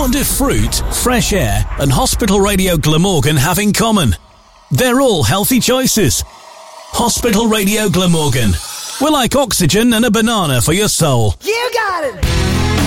What do fruit, fresh air and Hospital Radio Glamorgan have in common? They're all healthy choices. Hospital Radio Glamorgan. We're like oxygen and a banana for your soul. You got it!